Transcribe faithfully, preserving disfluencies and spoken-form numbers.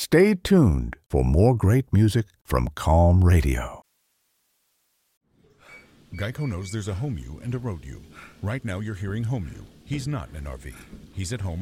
Stay tuned for more great music from Calm Radio. Geico knows there's a home you and a road you. Right now you're hearing home you. He's not in an R V. He's at home